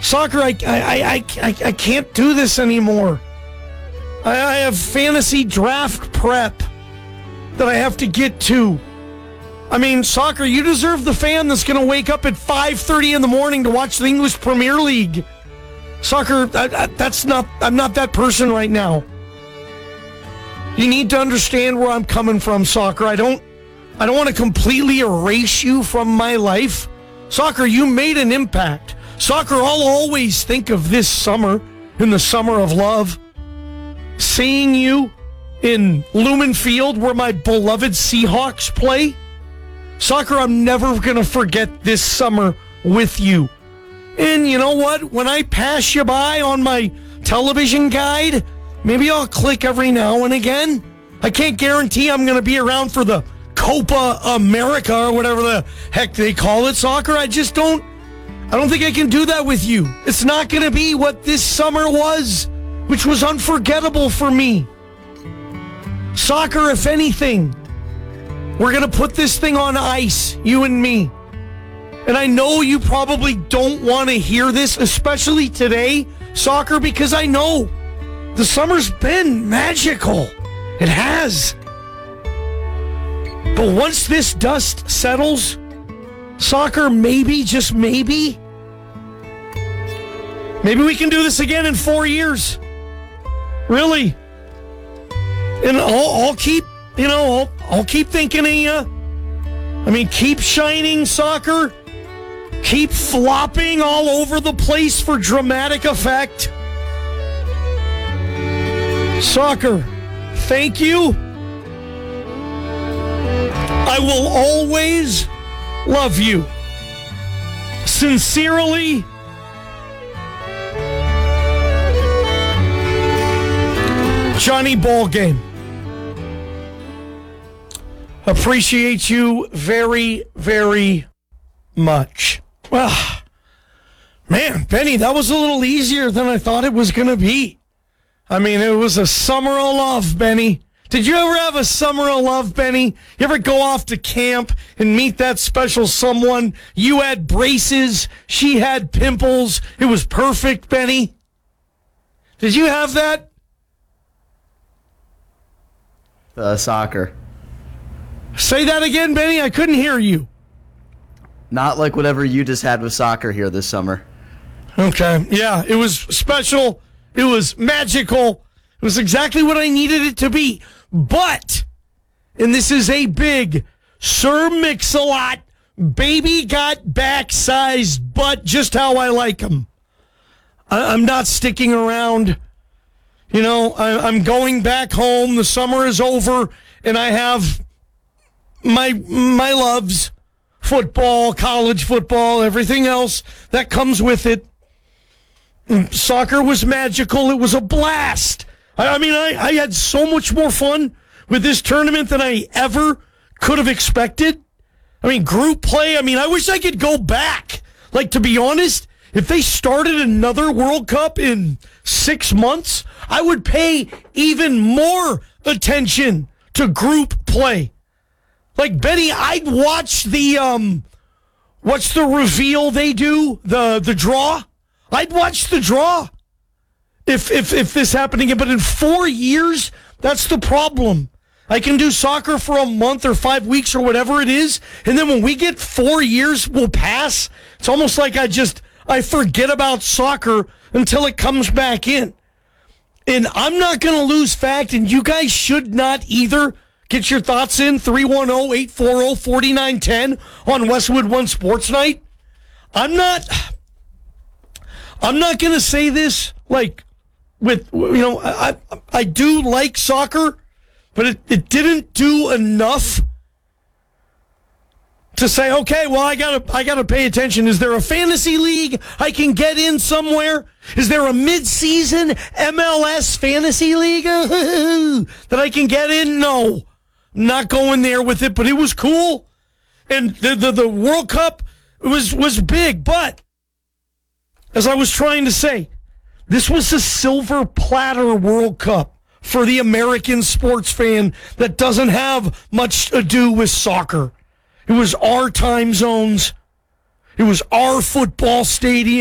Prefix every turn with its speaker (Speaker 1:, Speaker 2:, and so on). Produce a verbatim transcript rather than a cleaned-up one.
Speaker 1: Soccer, I, I, I, I, I can't do this anymore. I, I have fantasy draft prep that I have to get to. I mean, soccer, you deserve the fan that's going to wake up at five thirty in the morning to watch the English Premier League. Soccer, I, I, that's not, I'm not that person right now. You need to understand where I'm coming from, soccer. I don't, I don't want to completely erase you from my life. Soccer, you made an impact. Soccer, I'll always think of this summer, in the summer of love, seeing you in Lumen Field where my beloved Seahawks play. Soccer, I'm never going to forget this summer with you. And you know what? When I pass you by on my television guide, maybe I'll click every now and again. I can't guarantee I'm going to be around for the Copa America or whatever the heck they call it, soccer. I just don't, I don't think I can do that with you. It's not going to be what this summer was, which was unforgettable for me. Soccer, if anything, we're going to put this thing on ice, you and me. And I know you probably don't want to hear this, especially today, soccer, because I know the summer's been magical. It has. But once this dust settles, soccer, maybe, just maybe, maybe we can do this again in four years. Really. And I'll, I'll keep, you know, I'll, I'll keep thinking of you. I mean, keep shining, soccer. Keep flopping all over the place for dramatic effect. Soccer, thank you. I will always love you. Sincerely, Johnny Ballgame. Appreciate you very, very much. Well, man, Benny, that was a little easier than I thought it was going to be. I mean, it was a summer of love, Benny. Did you ever have a summer of love, Benny? You ever go off to camp and meet that special someone? You had braces, she had pimples. It was perfect, Benny. Did you have that?
Speaker 2: Uh, soccer.
Speaker 1: Say that again, Benny. I couldn't hear you.
Speaker 2: Not like whatever you just had with soccer here this summer.
Speaker 1: Okay. Yeah, it was special. It was magical. It was exactly what I needed it to be. But, and this is a big Sir Mix-a-Lot, baby got back-sized butt just how I like him. I, I'm not sticking around. You know, I, I'm going back home. The summer is over, and I have my my loves, football, college football, everything else that comes with it. Soccer was magical. It was a blast. I, I mean, I, I had so much more fun with this tournament than I ever could have expected. I mean, group play. I mean, I wish I could go back. Like, to be honest, if they started another World Cup in six months, I would pay even more attention to group play. Like, Benny, I'd watch the, um, what's the reveal they do? The the draw? I'd watch the draw if, if, if this happened again. But in four years, that's the problem. I can do soccer for a month or five weeks or whatever it is. And then when we get four years will pass, it's almost like I just, I forget about soccer until it comes back in. And I'm not going to lose fact, and you guys should not either. Get your thoughts in, three one zero, eight four zero, four nine one zero on Westwood One Sports Night. I'm not, I'm not going to say this like with, you know, I, I, I do like soccer, but it, it didn't do enough to say, okay, well, I gotta, I gotta pay attention. Is there a fantasy league I can get in somewhere? Is there a mid-season M L S fantasy league that I can get in? No. Not going there with it, but it was cool. And the, the, the World Cup was, was big. But, as I was trying to say, this was a silver platter World Cup for the American sports fan that doesn't have much to do with soccer. It was our time zones. It was our football stadium.